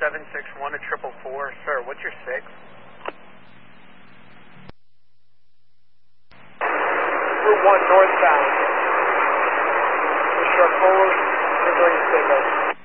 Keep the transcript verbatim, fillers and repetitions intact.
seven six one to triple four. Sir, what's your six? Route one northbound. Mr. Apollo, triggering signal.